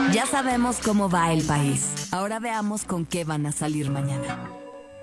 Ya sabemos cómo va el país. Ahora veamos con qué van a salir mañana.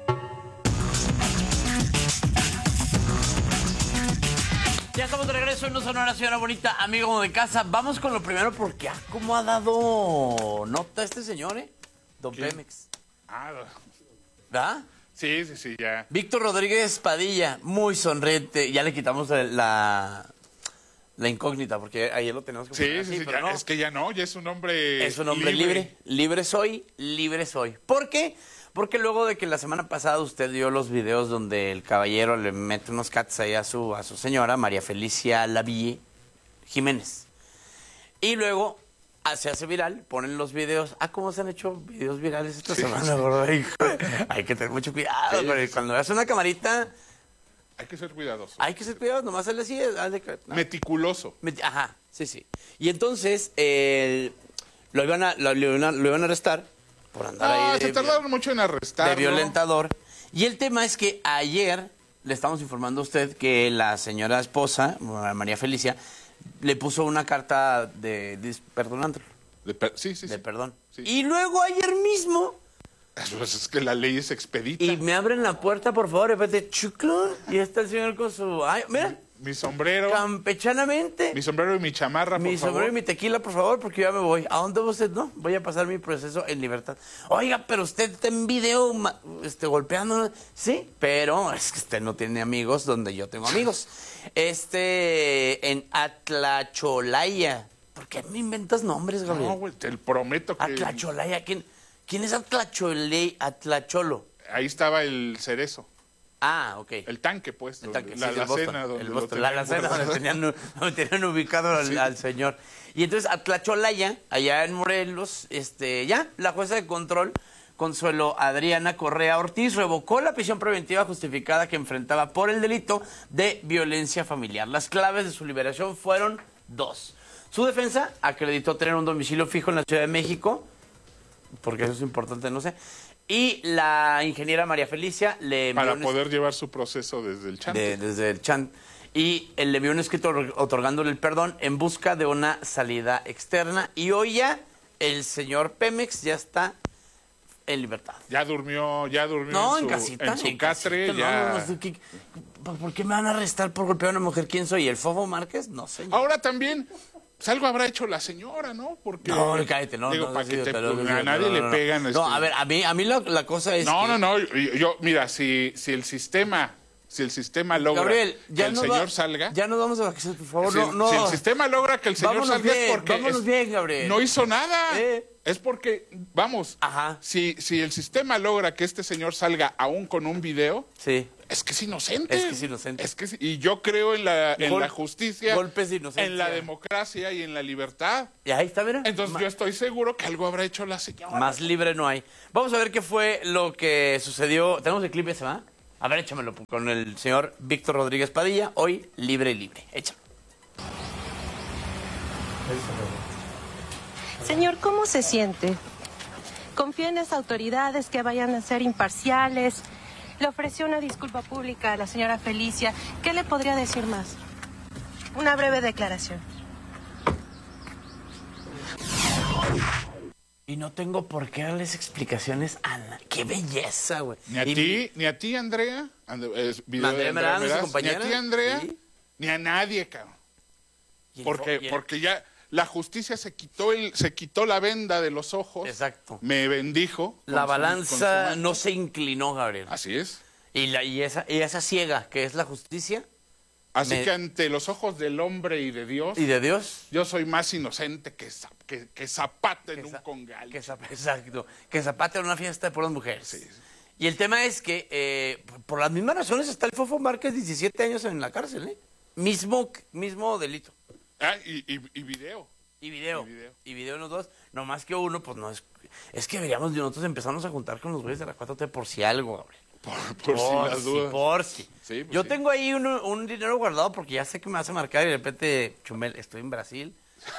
Ya estamos de regreso en No Sonora, señora bonita, amigo de casa. Vamos con lo primero porque ¿cómo ha dado nota este señor, Don ¿Quién? Pemex? ¿Verdad? ¿Verdad? Sí, ya. Víctor Rodríguez Padilla, muy sonriente. Ya le quitamos la incógnita porque ayer lo tenemos que poner así, Sí, pero ya, no. es que ya no, ya es un hombre Es un hombre libre. Libre soy, libre soy. ¿Por qué? Porque luego de que la semana pasada usted vio los videos donde el caballero le mete unos cats ahí a su señora, María Felicia Laville Jiménez. Y luego se hace viral, ponen los videos. ¿Cómo se han hecho videos virales esta semana, gordo? Hijo, hay que tener mucho cuidado, porque cuando veas una camarita, Hay que ser cuidadoso. hay que ser cuidado, nomás sale así. No. Meticuloso. Ajá, sí. Y entonces lo iban a arrestar por andar ahí Se tardaron mucho en arrestarlo. de violentador. Y el tema es que ayer le estamos informando a usted que la señora esposa, María Felicia, le puso una carta perdonándolo, Sí. de perdón. Sí. Y luego ayer mismo, Pues es que la ley es expedita. y me abren la puerta, por favor, y repente, chuclón, y está el señor con su... Ay, mira, Mi sombrero. campechanamente. Mi sombrero y mi chamarra, por Mi favor. sombrero y mi tequila, por favor, porque ya me voy. ¿A dónde va usted? No, voy a pasar mi proceso en libertad. Oiga, pero usted está en video golpeando. Sí, pero es que usted no tiene amigos donde yo tengo amigos. En Atlacholaya. ¿Por qué me inventas nombres, Gabriel? No, güey, te prometo que... Atlacholaya. ¿Quién es Atlacholo? Ahí estaba el cerezo. Ok. El tanque, pues. El tanque, la sí, el alacena. Boston, donde el lo Boston, tenían la alacena guardado. donde tenían ubicado al señor. Y entonces a Tlacholaya, allá en Morelos, ya la jueza de control, Consuelo Adriana Correa Ortiz, revocó la prisión preventiva justificada que enfrentaba por el delito de violencia familiar. Las claves de su liberación fueron dos. Su defensa acreditó tener un domicilio fijo en la Ciudad de México, porque eso es importante, no sé. Y la ingeniera María Felicia le envió Para poder llevar su proceso desde el chante. desde el CHAN. Y él le envió un escrito otorgándole el perdón en busca de una salida externa. Y hoy ya el señor Pemex ya está en libertad. Ya durmió No, en en su, casita. en su catre. casita, Ya. ¿Por qué me van a arrestar por golpear a una mujer? ¿Quién soy? ¿El Fofo Márquez? No sé. Ahora también, pues algo habrá hecho la señora, ¿no? Porque... No, cállate, no. Digo, no, para no, que sí, te, pero- a nadie le pegan. No, a ver, a mí la cosa es que... No, yo, mira, si el sistema logra Gabriel, que el señor salga... Ya nos vamos a vacaciones, por favor. Si, no. si el sistema logra que el señor Vámonos salga bien, es porque... vámonos bien, Gabriel. No hizo nada. Es porque, vamos, Ajá. si el sistema logra que este señor salga aún con un video, Sí. es que es inocente. Es que es inocente. Y yo creo en la justicia, golpes de inocencia. en la democracia y en la libertad. Y ahí está, mira. Entonces yo estoy seguro que algo habrá hecho la señora. Más libre no hay. Vamos a ver qué fue lo que sucedió. ¿Tenemos el clip ese, va? A ver, échamelo con el señor Víctor Rodríguez Padilla. Hoy, libre. Échalo. Señor, ¿cómo se siente? ¿Confía en las autoridades que vayan a ser imparciales? Le ofreció una disculpa pública a la señora Felicia. ¿Qué le podría decir más? Una breve declaración. Y no tengo por qué darles explicaciones a nadie. ¡Qué belleza, güey! Ni a ti, Andrea. Video de Andrea Meraz, su compañera. Ni a ti, Andrea. Sí. Ni a nadie, cabrón. Y el Porque ya la justicia se quitó la venda de los ojos. Exacto. Me bendijo. La con balanza su- no se inclinó, Gabriel. Así es. Y esa ciega que es la justicia Así que ante los ojos del hombre y de Dios, y de Dios. yo soy más inocente que Zapata en un Esa- congal. Exacto. Que Zapata en una fiesta de puras mujeres. Sí. Y el tema es que por las mismas razones está el Fofo Márquez 17 años en la cárcel, ¿eh? Mismo delito. Y video. Y video. Y video. Y video los dos. No más que uno, pues no es... Es que deberíamos de nosotros empezarnos a juntar con los güeyes de la 4T por si algo, Gabriel. Por si las dudas. Por si. Sí, pues Yo sí. tengo ahí un dinero guardado porque ya sé que me vas a marcar y de repente, Chumel, estoy en Brasil.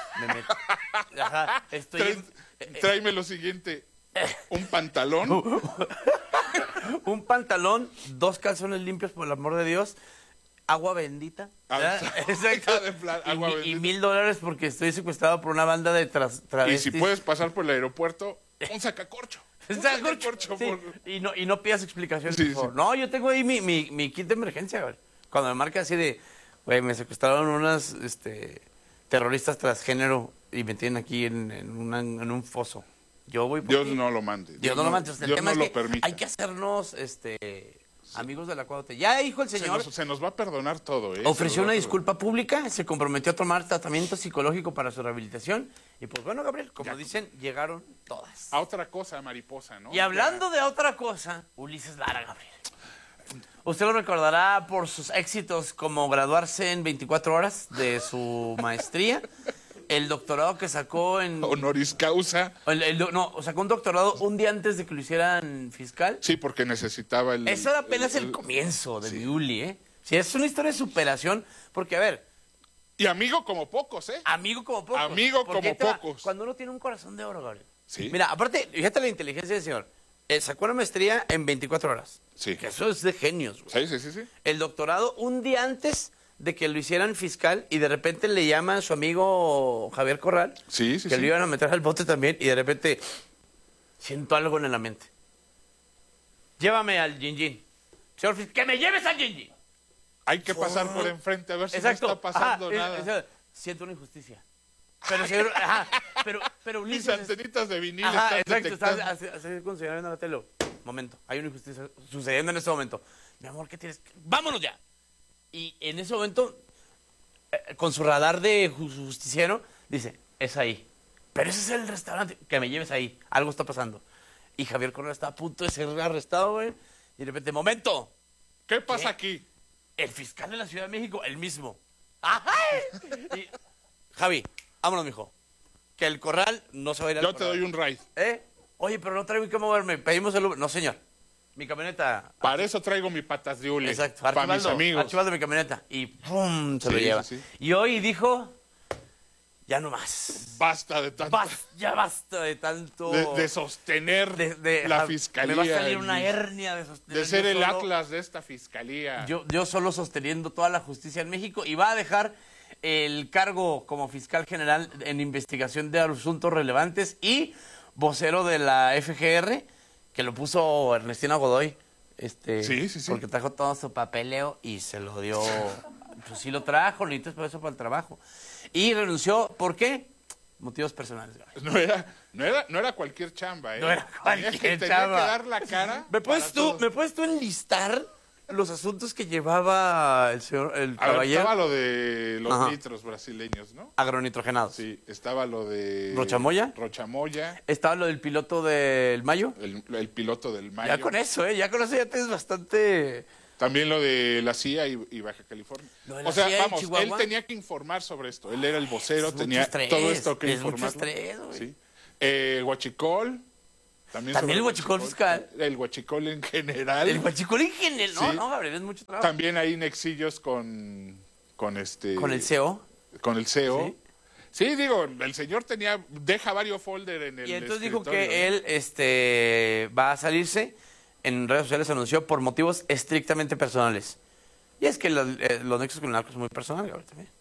Ajá, estoy Tráeme lo siguiente. Un pantalón. un pantalón, 2 calzones limpios, por el amor de Dios. agua bendita. Ah, Exacto. de plan, Y agua mi- bendita. y $1,000 porque estoy secuestrado por una banda de Y travestis. si puedes pasar por el aeropuerto, un sacacorcho. Un Sacacorcho, sí. Y no pidas explicaciones, Sí, por favor. sí. No, yo tengo ahí mi kit de emergencia, güey. Cuando me marca así de, güey, me secuestraron unas terroristas transgénero y me tienen aquí en un foso. Yo voy por Dios ti. no lo mande. Dios no lo mande. El Dios tema no es lo que permita. hay que hacernos amigos de la 4T. Ya dijo el señor, Se nos va a perdonar todo, ¿eh? ofreció Se nos va una a perdonar. disculpa pública, se comprometió a tomar tratamiento psicológico para su rehabilitación. Y pues bueno, Gabriel, como dicen, llegaron todas. A otra cosa, mariposa, ¿no? Y hablando de otra cosa, Ulises Lara, Gabriel. Usted lo recordará por sus éxitos como graduarse en 24 horas de su maestría, el doctorado que sacó en... Honoris causa. Sacó un doctorado un día antes de que lo hicieran fiscal. Sí, porque necesitaba el... Eso era apenas el comienzo de mi Uli, ¿eh? Sí, es una historia de superación, porque, a ver, Y amigo como pocos, ¿eh? amigo como pocos. Amigo Porque como ahí te va, pocos. Cuando uno tiene un corazón de oro, Gabriel. Sí. Mira, aparte, fíjate la inteligencia del señor. Sacó una maestría en 24 horas. Sí. Que eso es de genios, güey. Sí. El doctorado un día antes de que lo hicieran fiscal y de repente le llama a su amigo Javier Corral, Sí. que lo iban a meter al bote también, y de repente siento algo en la mente. Llévame al Yin. Señor fiscal, que me lleves al Yin. Hay que pasar por enfrente a ver si Exacto. no está pasando Ajá, nada. siento una injusticia. Pero, señor, pero Mis Ulises... antenitas de vinil Ajá, están exacto, detectando. así con señora viendo la tele. Momento, hay una injusticia sucediendo en este momento. Mi amor, ¿qué tienes? ¡Vámonos ya! Y en ese momento, con su radar de justiciero, dice, es ahí. Pero ese es el restaurante, que me lleves ahí, algo está pasando. Y Javier Correa está a punto de ser arrestado, güey. Y de repente, momento, ¿Qué pasa ¿Qué? aquí? el fiscal de la Ciudad de México, el mismo. ¡Ajá! Y, Javi, vámonos, mijo. Que el corral no se va a ir al Yo te corral. doy un ride. Oye, pero no traigo que moverme. Pedimos el Uber. No, señor. Mi camioneta. Para eso traigo mi patas de hule. Exacto. Para mis Archibaldo, amigos. Archibaldo mi camioneta. Y ¡pum! Se lo Sí, lleva. sí, sí. Y hoy dijo, ya no más. Basta de tanto. Ya basta de tanto... De sostener de- la ja- fiscalía. Me va a salir en una mí. hernia de sostener. De ser yo el solo- Atlas de esta fiscalía. Yo solo sosteniendo toda la justicia en México y va a dejar el cargo como fiscal general en investigación de asuntos relevantes y vocero de la FGR, que lo puso Ernestina Godoy. Sí. Porque trajo todo su papeleo y se lo dio. Pues sí lo trajo, necesitas por eso para el trabajo. Y renunció, ¿por qué? Motivos personales. No era cualquier chamba, ¿eh? No era cualquier tenía que chamba. dar la cara. ¿Me puedes para todos. tú enlistar los asuntos que llevaba el señor, el A ver, caballero? estaba lo de los Ajá. litros brasileños, ¿no? Agronitrogenados. Sí, estaba lo de... ¿Rochamoya? Rochamoya, Estaba lo del piloto del Mayo. el piloto del Mayo. Ya con eso, ya tienes bastante... También lo de la CIA y Baja California. Lo de la O sea, CIA y vamos, Chihuahua. él tenía que informar sobre esto. Él era el vocero, Es mucho tenía estrés, todo esto que es mucho informar. estrés, güey. Sí. Huachicol. También También sobre el huachicol fiscal. El huachicol en general. El guachicol en general. Sí. No, Gabriel, es mucho trabajo. También hay nexillos con Con el E CEO. Con el CEO. Sí. Sí, digo, el señor deja varios folders en el Y entonces dijo escritorio, que él va a salirse. En redes sociales anunció por motivos estrictamente personales. Y es que los nexos con el narco es muy personal, Gabriel, también.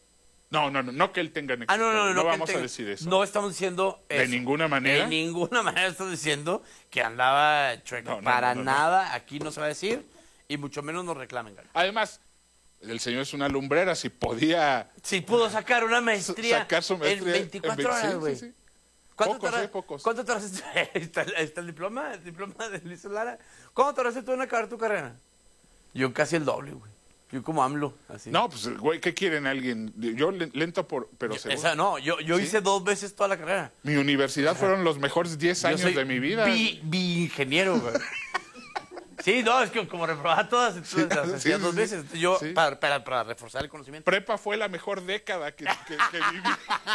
No que él tenga nexos. No No que vamos tenga- a decir eso. No estamos diciendo ¿De eso. ninguna manera? De ninguna manera estamos diciendo que andaba chueco. No, Para no. nada, aquí no se va a decir. Y mucho menos nos reclamen, Gabriel. Además, el señor es una lumbrera, si podía Si pudo sacar una maestría, sacar su maestría en 24 horas, güey. sí. ¿Cuánto Pocos. ¿Cuánto tardaste? ¿Está el diploma? ¿El diploma de Luis Lara? ¿Cuánto tardaste tú en acabar tu carrera? Yo casi el doble, güey. Yo como AMLO, así. No, pues, güey, ¿qué quieren alguien? Yo lento, pero seguro. Yo ¿Sí? hice 2 veces toda la carrera. Mi universidad fueron los mejores 10 Yo años soy de mi vida. ingeniero, güey. Sí, no, es que como reprobaba todas, entonces las hacía sí, 2 sí. veces. Entonces, yo, Sí. para reforzar el conocimiento. Prepa fue la mejor década que viví.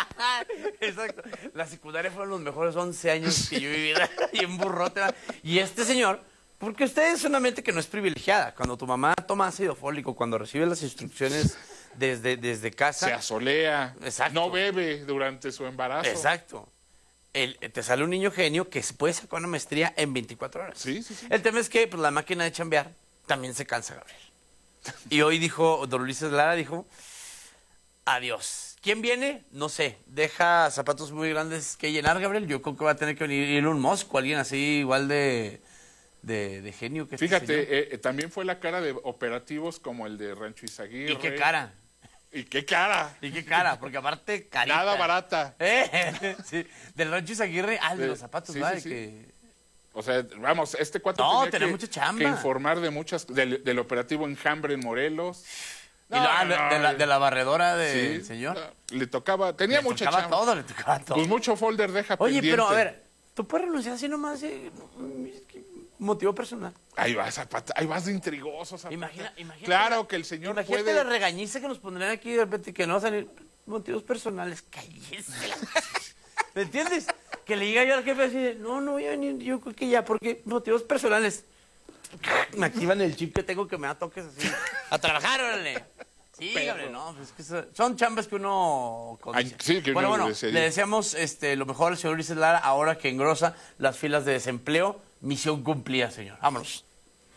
Exacto. La secundaria fueron los mejores 11 años que yo viví y en burrote. Y este señor, porque usted es una mente que no es privilegiada. Cuando tu mamá toma ácido fólico, cuando recibe las instrucciones desde casa. Se asolea. Exacto. No bebe durante su embarazo. Exacto. Te sale un niño genio que se puede sacar una maestría en 24 horas. Sí. El tema es que pues, la máquina de chambear también se cansa, Gabriel. Y hoy dijo, don Ulises Lara dijo, adiós. ¿Quién viene? No sé. Deja zapatos muy grandes que llenar, Gabriel. Yo creo que va a tener que venir Elon Musk o alguien así igual de genio que Fíjate, también fue la cara de operativos como el de Rancho Izaguirre. ¿Y qué cara? ¿Y qué cara? ¿Y qué cara? Porque aparte, carita. Nada barata. Sí, del Rancho Izaguirre, de los zapatos, sí, ¿vale? sí. Que... O sea, vamos, este cuate tenía mucha chamba. que informar de del operativo Enjambre en Morelos. De la barredora del señor. Le tocaba, tenía mucha chamba. Le tocaba todo. Pues mucho folder deja pendiente. Oye, pero a ver, ¿tú puedes renunciar así nomás? Motivo personal. Ahí vas, Zapata, ahí vas de intrigoso, Zapata. Imagina. Claro que el señor imagínate puede... la regañiza que nos pondrían aquí de repente, que no van a salir motivos personales. Cállese. ¿Me entiendes? Que le diga yo al jefe así, no voy a venir, yo creo que ya, porque motivos personales. Me activan el chip que tengo que me da toques así. A trabajar, órale. Sí, Gabriel, no, pues es que son chambas que uno codicia. Sí, que bueno, uno le deseamos lo mejor al señor Ulises Lara ahora que engrosa las filas de desempleo. Misión cumplida, señor. Vámonos.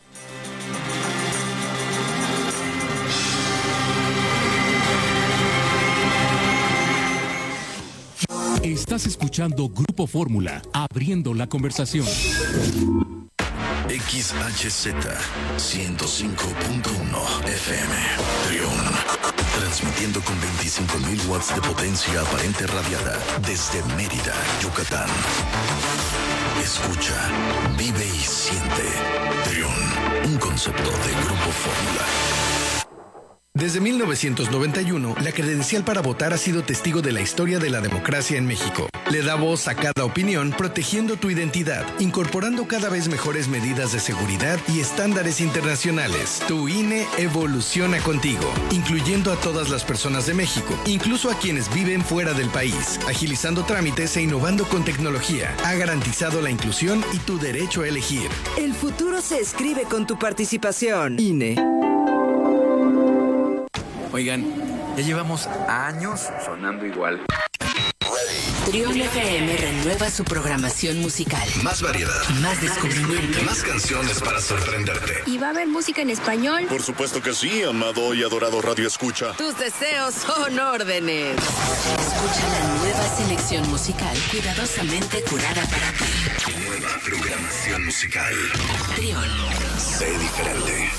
Estás escuchando Grupo Fórmula, abriendo la conversación. XHZ 105.1 FM Trión, transmitiendo con 25.000 watts de potencia aparente radiada desde Mérida, Yucatán. Escucha, vive y siente. Trión, un concepto de Grupo Fórmula. Desde 1991, la credencial para votar ha sido testigo de la historia de la democracia en México. Le da voz a cada opinión, protegiendo tu identidad, incorporando cada vez mejores medidas de seguridad y estándares internacionales. Tu INE evoluciona contigo, incluyendo a todas las personas de México, incluso a quienes viven fuera del país, agilizando trámites e innovando con tecnología. Ha garantizado la inclusión y tu derecho a elegir. El futuro se escribe con tu participación. INE. Oigan, ya llevamos años sonando igual. Trión FM renueva su programación musical. Más variedad. Más descubrimiento. Más canciones para sorprenderte. ¿Y va a haber música en español? Por supuesto que sí, amado y adorado Radio Escucha. Tus deseos son órdenes. Escucha la nueva selección musical cuidadosamente curada para ti. Nueva programación musical. Trión. Sé diferente.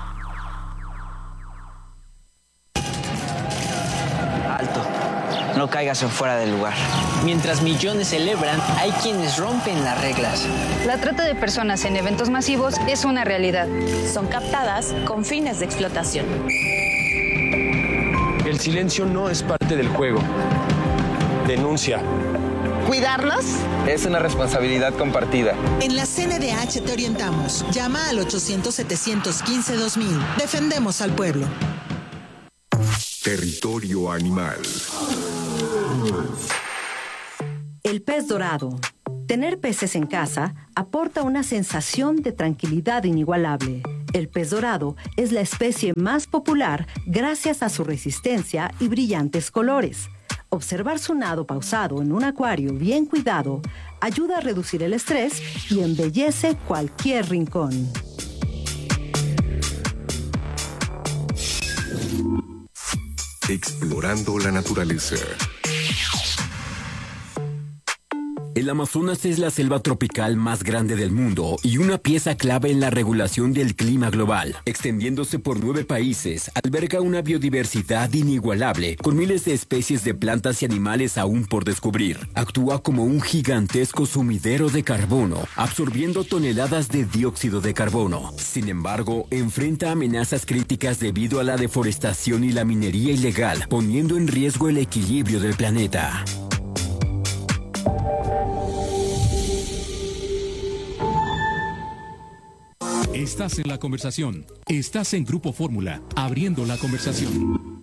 Alto. No caigas en fuera del lugar. Mientras millones celebran, hay quienes rompen las reglas. La trata de personas en eventos masivos es una realidad. Son captadas con fines de explotación. El silencio no es parte del juego. Denuncia. ¿Cuidarlos? Es una responsabilidad compartida. En la CNDH te orientamos. Llama al 800-715-2000. Defendemos al pueblo. Territorio animal. El pez dorado. Tener peces en casa aporta una sensación de tranquilidad inigualable. El pez dorado es la especie más popular gracias a su resistencia y brillantes colores. Observar su nado pausado en un acuario bien cuidado ayuda a reducir el estrés y embellece cualquier rincón. Explorando la naturaleza. El Amazonas es la selva tropical más grande del mundo y una pieza clave en la regulación del clima global. Extendiéndose por 9 países, alberga una biodiversidad inigualable, con miles de especies de plantas y animales aún por descubrir. Actúa como un gigantesco sumidero de carbono, absorbiendo toneladas de dióxido de carbono. Sin embargo, enfrenta amenazas críticas debido a la deforestación y la minería ilegal, poniendo en riesgo el equilibrio del planeta. Estás en la conversación. Estás en Grupo Fórmula, abriendo la conversación.